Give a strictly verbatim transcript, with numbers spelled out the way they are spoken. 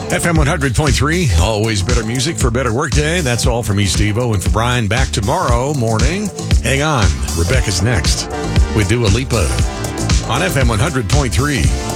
F M one hundred point three, always better music for a better workday. That's all from me, Steve-O, and for Brian. Back tomorrow morning. Hang on, Rebecca's next with Dua Lipa on F M one hundred point three.